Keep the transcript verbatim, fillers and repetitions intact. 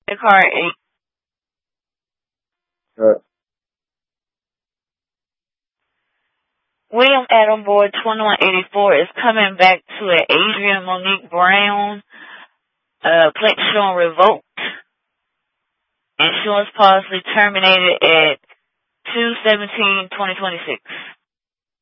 Car eight. Uh, William Adam Boyd twenty-one eighty-four is coming back to an Adrian Monique Brown. Uh, plate showing revoked. Insurance policy terminated at two seventeen twenty twenty-six.